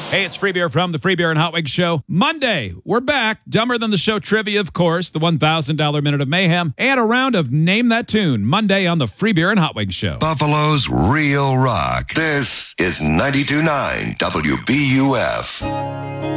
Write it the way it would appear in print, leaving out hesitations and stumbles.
Hey, it's Free Beer from the Free Beer and Hot Wings Show. Monday, we're back. Dumber Than the Show trivia, of course, the $1,000 Minute of Mayhem, and a round of Name That Tune. Monday on the Free Beer and Hot Wings Show. Buffalo's Real Rock. This is 92.9 WBUF.